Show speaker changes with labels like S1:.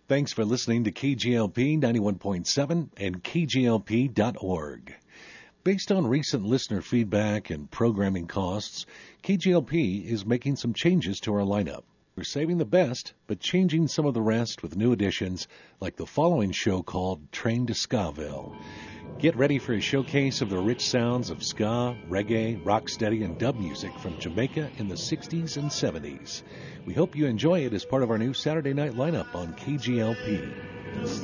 S1: Thanks for listening to KGLP 91.7 and KGLP.org. Based on recent listener feedback and programming costs, KGLP is making some changes to our lineup. We're saving the best, but changing some of the rest with new additions, like the following show called Train to Skaville. Get ready for a showcase of the rich sounds of ska, reggae, rocksteady, and dub music from Jamaica in the 60s and 70s. We hope you enjoy it as part of our new Saturday night lineup on KGLP.